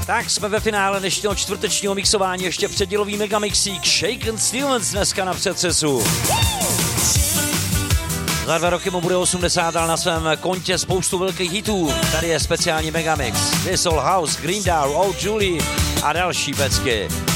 Tak jsme ve finále dnešního čtvrtečního mixování, ještě předdělový megamixík Shaken Stevens dneska na přetřesu. Za 2 roky mu bude 80, ale na svém kontě spoustu velkých hitů. Tady je speciální megamix. This Old House, Green Down, Old Julie a další pecky.